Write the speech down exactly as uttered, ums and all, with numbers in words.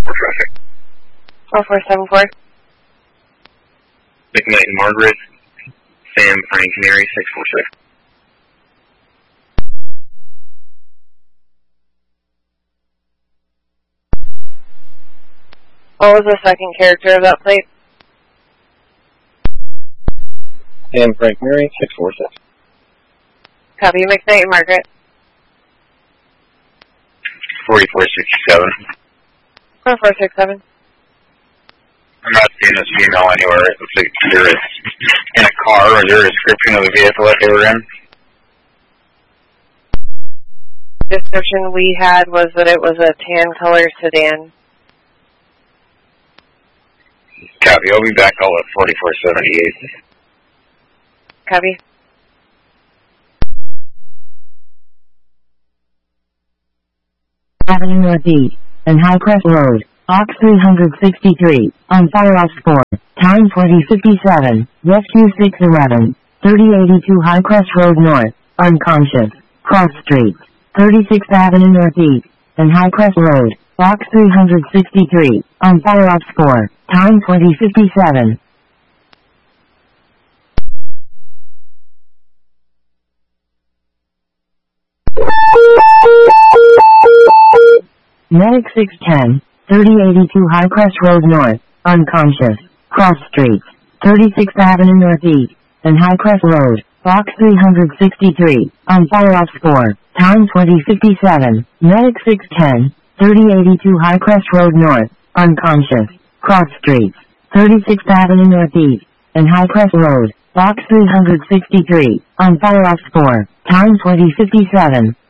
for traffic. four four seven four. McKnight and Margaret. Sam, Pine Canary, six four six. What was the second character of that plate? Sam, Frank Mary, six four six. Copy, McKnight and Margaret. forty-four sixty-seven. four four six seven. I'm not seeing this female anywhere. It looks like either it's in a car or there's a description of the vehicle that they were in. Description we had was that it was a tan color sedan. Copy. I'll be back all at forty-four seventy-eight. Copy. Avenue Northeast and Highcrest Road, Aux three sixty-three, on fire off four, time twenty fifty-seven, rescue six eleven, thirty eighty-two Highcrest Road North, unconscious, cross streets, thirty-sixth Avenue Northeast and Highcrest Road, Aux three sixty-three, on fire off four, time twenty fifty-seven. Medic six ten, thirty eighty-two Highcrest Road North, unconscious, cross streets, thirty-sixth Avenue Northeast, and Highcrest Road, Aux three sixty-three, on fire off four, time twenty fifty-seven, Medic six ten, thirty eighty-two Highcrest Road North, unconscious, cross streets, thirty-sixth Avenue Northeast, and Highcrest Road, Aux three sixty-three, on fire off four, time twenty fifty-seven.